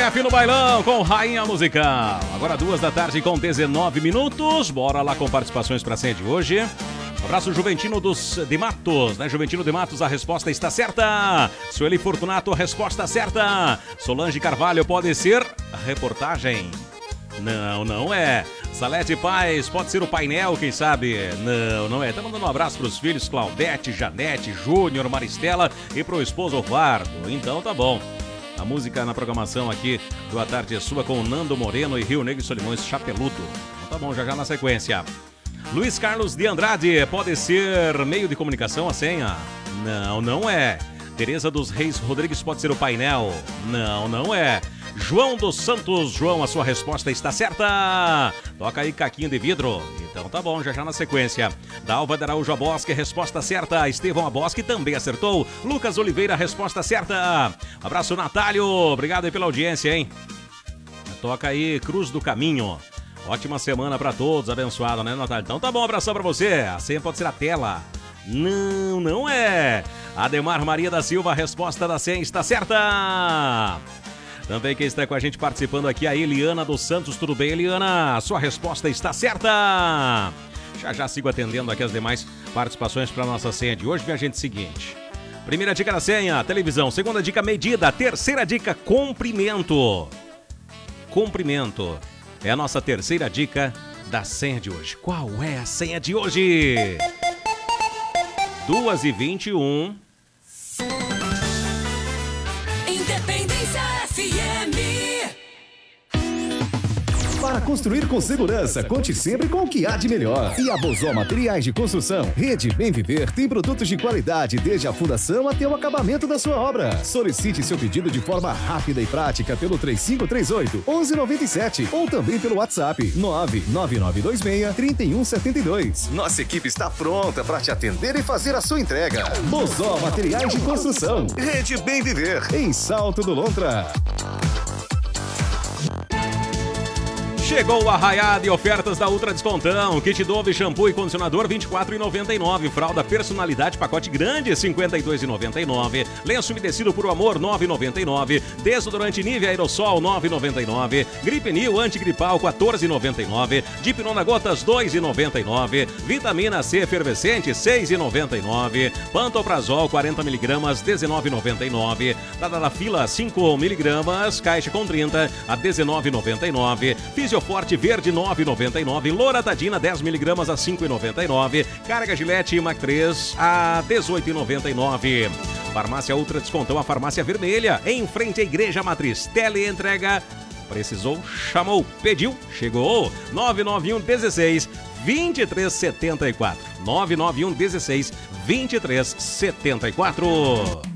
Jeff no bailão com Rainha Musical. Agora 2 da tarde com 19 minutos. Bora lá com participações para a senha de hoje. Abraço Juventino de Matos, né? Juventino de Matos, a resposta está certa. Sueli Fortunato, a resposta certa. Solange Carvalho, pode ser reportagem? Não, não é. Salete Paz, pode ser o painel, quem sabe? Não, não é. Tá mandando um abraço pros filhos Claudete, Janete, Júnior, Maristela e pro esposo Eduardo. Então tá bom. A música na programação aqui do A Tarde é Sua com Nando Moreno e Rio Negro e Solimões Chapeludo. Então tá bom, já na sequência. Luiz Carlos de Andrade, pode ser meio de comunicação a senha? Não, não é. Tereza dos Reis Rodrigues, pode ser o painel? Não, não é. João dos Santos, João, a sua resposta está certa. Toca aí caquinho de vidro. Então tá bom, já na sequência. Dalva de Araújo Abosque, resposta certa. Estevão Abosque também acertou. Lucas Oliveira, resposta certa. Abraço, Natálio. Obrigado aí pela audiência, hein? Toca aí Cruz do Caminho. Ótima semana pra todos, abençoado, né, Natália? Então tá bom, abração pra você. A senha pode ser a tela. Não, não é. Ademar Maria da Silva, a resposta da senha está certa. Também quem está com a gente participando aqui, a Eliana dos Santos. Tudo bem, Eliana? A sua resposta está certa. Já sigo atendendo aqui as demais participações para nossa senha de hoje, minha gente. Seguinte. Primeira dica da senha, televisão. Segunda dica, medida. Terceira dica, comprimento. Comprimento. É a nossa terceira dica da senha de hoje. Qual é a senha de hoje? 2h21. Independência FM. Para construir com segurança, conte sempre com o que há de melhor. E a Bozó Materiais de Construção, Rede Bem Viver, tem produtos de qualidade desde a fundação até o acabamento da sua obra. Solicite seu pedido de forma rápida e prática pelo 3538-1197 ou também pelo WhatsApp 99926-3172. Nossa equipe está pronta para te atender e fazer a sua entrega. Bozó Materiais de Construção, Rede Bem Viver, em Salto do Lontra. Chegou o arraiado e ofertas da Ultra Descontão. Kit Dove, shampoo e condicionador R$ 24,99. Fralda personalidade, pacote grande R$ 52,99. Lenço umedecido por amor R$ 9,99. Desodorante Nivea Aerosol R$ 9,99. Gripenil antigripal R$ 14,99. Dipnona Gotas R$ 2,99. Vitamina C efervescente R$ 6,99. Pantoprazol 40mg R$ 19,99. Tadalafila 5mg, caixa com 30 a R$ 19,99. Forte Verde 9,99, Loratadina 10mg a 5,99, Carga Gillette Mac 3 a 18,99. Farmácia Ultra Descontão, a farmácia vermelha, em frente à Igreja Matriz. Teleentrega, precisou, chamou, pediu, chegou. 991 16 2374. 991 16 2374.